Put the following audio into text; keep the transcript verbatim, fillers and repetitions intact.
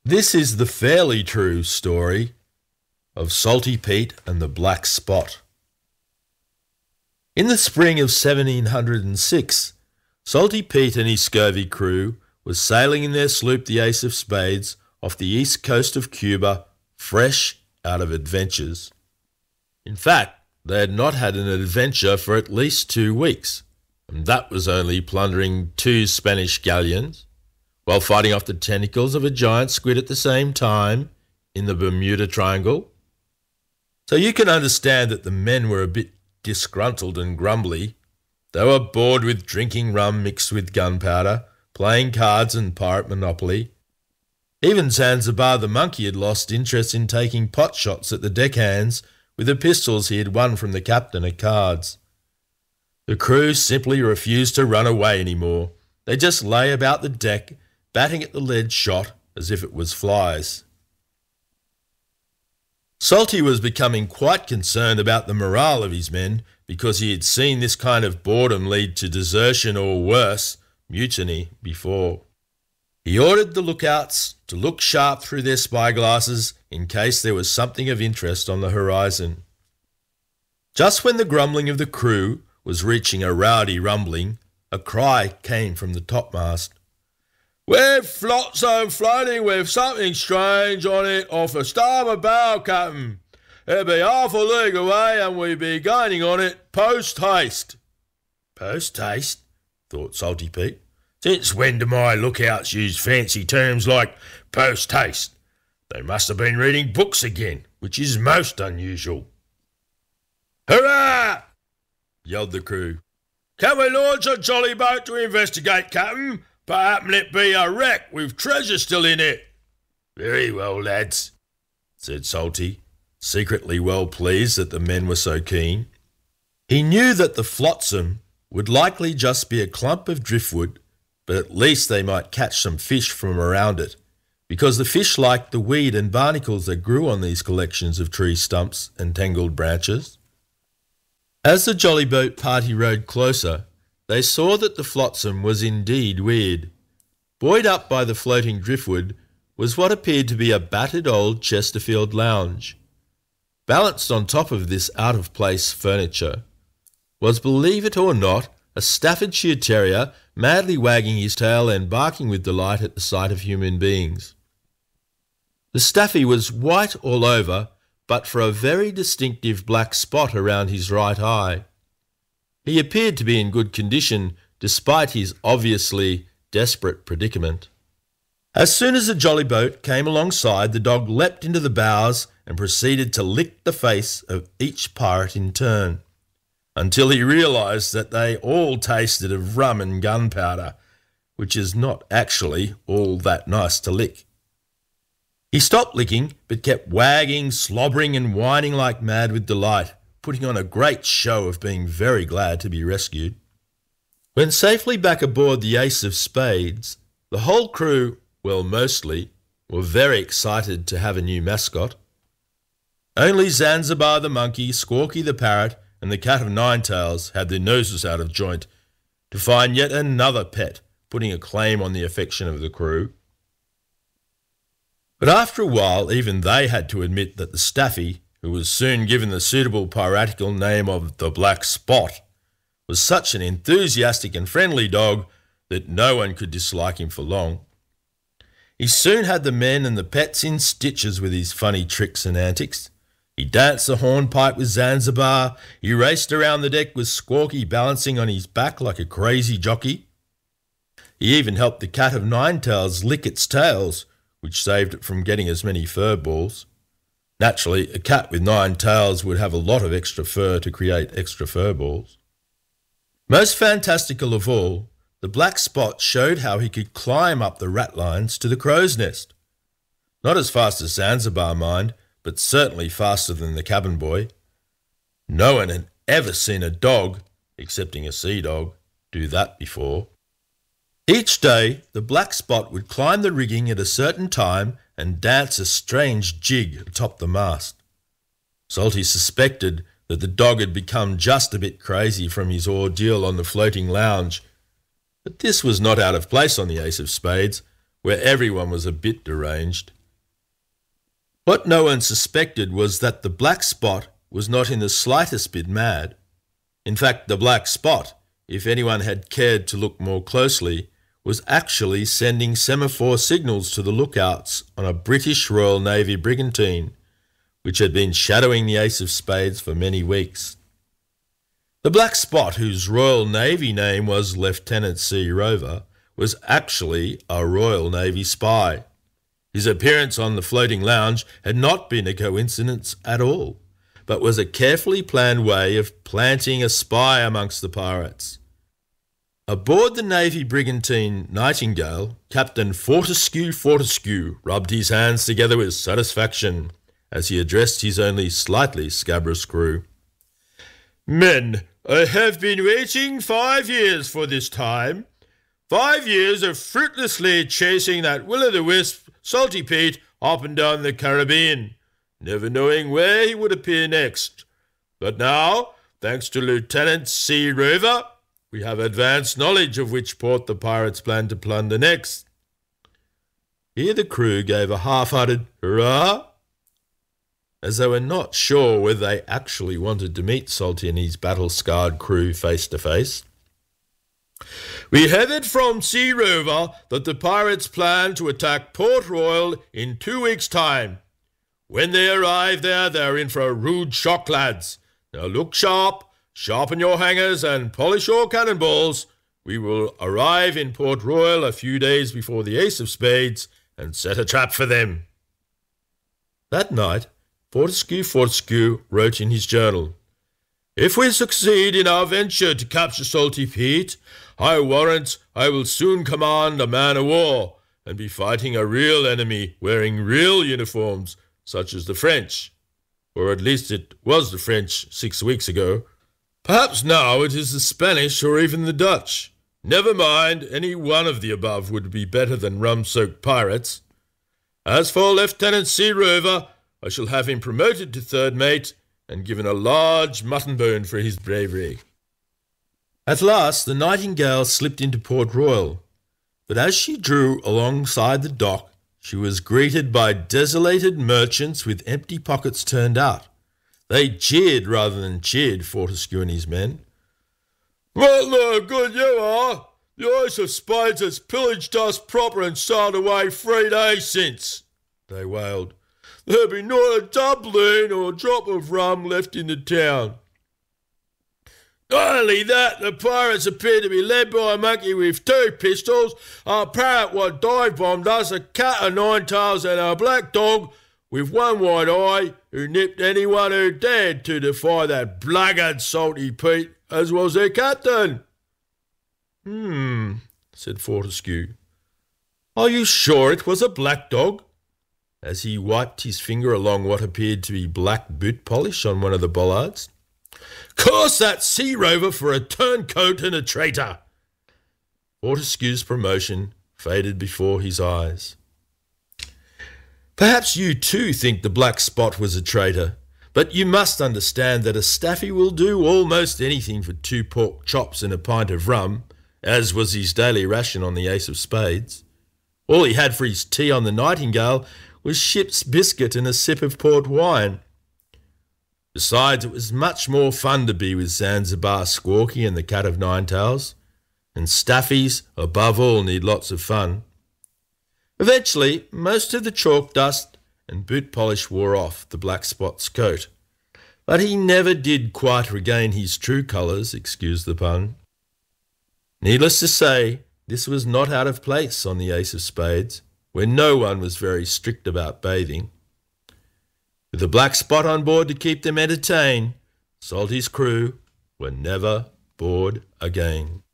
This is the fairly true story of Salty Pete and the Black Spot. In the spring of seventeen oh six, Salty Pete and his scurvy crew was sailing in their sloop the Ace of Spades off the east coast of Cuba, fresh out of adventures. In fact, they had not had an adventure for at least two weeks, and that was only plundering two Spanish galleons, while fighting off the tentacles of a giant squid at the same time in the Bermuda Triangle. So you can understand that the men were a bit disgruntled and grumbly. They were bored with drinking rum mixed with gunpowder, playing cards and pirate monopoly. Even Zanzibar the monkey had lost interest in taking pot shots at the deckhands with the pistols he had won from the captain at cards. The crew simply refused to run away anymore. They just lay about the deck, batting at the lead shot as if it was flies. Salty was becoming quite concerned about the morale of his men because he had seen this kind of boredom lead to desertion or worse, mutiny, before. He ordered the lookouts to look sharp through their spyglasses in case there was something of interest on the horizon. Just when the grumbling of the crew was reaching a rowdy rumbling, a cry came from the topmast. "We're flotsam floating with something strange on it off the starboard bow, Captain. It'll be half a league away and we'll be gaining on it post-haste." "Post-haste?" thought Salty Pete. "Since when do my lookouts use fancy terms like post-haste? They must have been reading books again, which is most unusual." "Hurrah!" yelled the crew. "Can we launch a jolly boat to investigate, Captain? Perhaps it be a wreck with treasure still in it." "Very well, lads," said Salty, secretly well pleased that the men were so keen. He knew that the flotsam would likely just be a clump of driftwood, but at least they might catch some fish from around it, because the fish liked the weed and barnacles that grew on these collections of tree stumps and tangled branches. As the jolly boat party rowed closer, they saw that the flotsam was indeed weird. Buoyed up by the floating driftwood was what appeared to be a battered old Chesterfield lounge. Balanced on top of this out-of-place furniture was, believe it or not, a Staffordshire Terrier madly wagging his tail and barking with delight at the sight of human beings. The Staffy was white all over, but for a very distinctive black spot around his right eye. He appeared to be in good condition, despite his obviously desperate predicament. As soon as the jolly boat came alongside, the dog leapt into the bows and proceeded to lick the face of each pirate in turn, until he realised that they all tasted of rum and gunpowder, which is not actually all that nice to lick. He stopped licking, but kept wagging, slobbering and whining like mad with delight, putting on a great show of being very glad to be rescued. When safely back aboard the Ace of Spades, the whole crew, well mostly, were very excited to have a new mascot. Only Zanzibar the monkey, Squawky the parrot, and the cat of nine tails had their noses out of joint to find yet another pet putting a claim on the affection of the crew. But after a while, even they had to admit that the Staffy, who was soon given the suitable piratical name of the Black Spot, was such an enthusiastic and friendly dog that no one could dislike him for long. He soon had the men and the pets in stitches with his funny tricks and antics. He danced the hornpipe with Zanzibar. He raced around the deck with Squawky balancing on his back like a crazy jockey. He even helped the cat of nine tails lick its tails, which saved it from getting as many fur balls. Naturally, a cat with nine tails would have a lot of extra fur to create extra fur balls. Most fantastical of all, the Black Spot showed how he could climb up the ratlines to the crow's nest. Not as fast as Zanzibar, mind, but certainly faster than the cabin boy. No one had ever seen a dog, excepting a sea dog, do that before. Each day, the Black Spot would climb the rigging at a certain time and dance a strange jig atop the mast. Salty suspected that the dog had become just a bit crazy from his ordeal on the floating lounge, but this was not out of place on the Ace of Spades, where everyone was a bit deranged. What no one suspected was that the black spot was not in the slightest bit mad. In fact, the black spot, if anyone had cared to look more closely, was actually sending semaphore signals to the lookouts on a British Royal Navy brigantine, which had been shadowing the Ace of Spades for many weeks. The black spot, whose Royal Navy name was Lieutenant C. Rover, was actually a Royal Navy spy. His appearance on the floating lounge had not been a coincidence at all, but was a carefully planned way of planting a spy amongst the pirates. Aboard the Navy brigantine Nightingale, Captain Fortescue Fortescue rubbed his hands together with satisfaction as he addressed his only slightly scabrous crew. "Men, I have been waiting five years for this time. Five years of fruitlessly chasing that will-o'-the-wisp Salty Pete up and down the Caribbean, never knowing where he would appear next. But now, thanks to Lieutenant C. Rover, we have advanced knowledge of which port the pirates plan to plunder next." Here the crew gave a half-hearted hurrah, as they were not sure whether they actually wanted to meet Salty and his battle-scarred crew face to face. "We have it from Sea Rover that the pirates plan to attack Port Royal in two weeks' time. When they arrive there, they're in for a rude shock, lads. Now look sharp, sharpen your hangers and polish your cannonballs. We will arrive in Port Royal a few days before the Ace of Spades and set a trap for them." That night, Fortescue Fortescue wrote in his journal, "If we succeed in our venture to capture Salty Pete, I warrant I will soon command a man-of-war and be fighting a real enemy wearing real uniforms, such as the French. Or at least it was the French six weeks ago. Perhaps now it is the Spanish or even the Dutch. Never mind, any one of the above would be better than rum-soaked pirates. As for Lieutenant C. Rover, I shall have him promoted to third mate and given a large mutton bone for his bravery." At last the Nightingale slipped into Port Royal, but as she drew alongside the dock, she was greeted by desolated merchants with empty pockets turned out. They jeered rather than cheered Fortescue and his men. "What no good you are! The Ace of Spades has pillaged us proper and sailed away three days since," they wailed. "There be not a doubloon or a drop of rum left in the town. Not only that, the pirates appear to be led by a monkey with two pistols, a parrot what dive-bombed us, a cat of nine tails and a black dog with one white eye who nipped anyone who dared to defy that blackguard Salty Pete, as was their captain." "Hmm," said Fortescue. "Are you sure it was a black dog?" as he wiped his finger along what appeared to be black boot polish on one of the bollards. "Curse that Sea Rover for a turncoat and a traitor!" Fortescue's promotion faded before his eyes. Perhaps you too think the black spot was a traitor, but you must understand that a staffy will do almost anything for two pork chops and a pint of rum, as was his daily ration on the Ace of Spades. All he had for his tea on the Nightingale was ship's biscuit and a sip of port wine. Besides, it was much more fun to be with Zanzibar Squawky and the Cat of Nine Tails, and staffies, above all, need lots of fun. Eventually, most of the chalk dust and boot polish wore off the black spot's coat, but he never did quite regain his true colours, excuse the pun. Needless to say, this was not out of place on the Ace of Spades, where no one was very strict about bathing. With a black spot on board to keep them entertained, Salty's crew were never bored again.